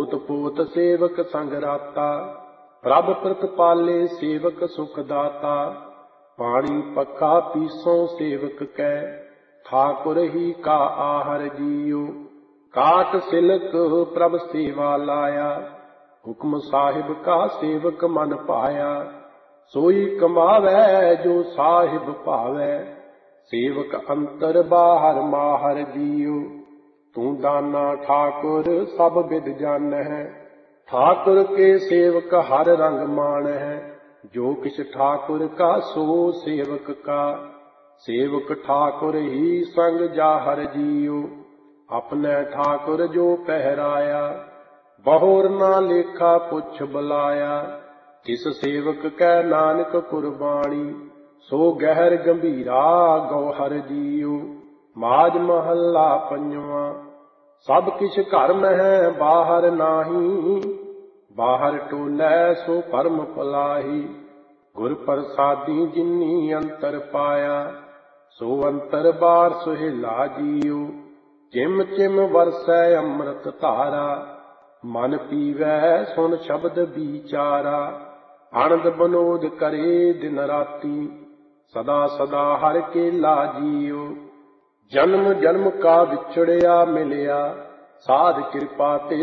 पोत पोत सेवक संग राता, प्रभ प्रतिपाले सेवक सुख दाता। पानी पक्का पीसों सेवक कै, ठाकुर ही का आहर जियो। काट सिलक प्रभ सेवा लाया, हुक्म साहिब का सेवक मन पाया। सोई कमावै जो साहिब भावै, सेवक अंतर बाहर माहर जियो। तू दाना ठाकुर सब विद जान है, ठाकुर के सेवक हर रंग मान है। जो किछ ठाकुर का सो सेवक का, सेवक ठाकुर ही संग जाहर जियो। अपने ठाकुर जो पहराया, बहुर ना लेखा पुछ बुलाया। तिस सेवक कै नानक कुरबानी, सो गहर गंभीरा गौहर जियो। माज महला पंजवा, सब किछ घर में है बाहर नाही। बाहर टोलै सो परम पलाही, गुर प्रसादी जिन्नी अंतर पाया। सो अंतर बार सुहेला जियो, चिम चिम वरसै अमृत धारा। मन पीवै सुन शब्द विचारा, आनंद बनोद करे दिन राती। सदा सदा हर के लाजियो, जन्म जन्म का विछड़िया मिलिया। साध कृपा ते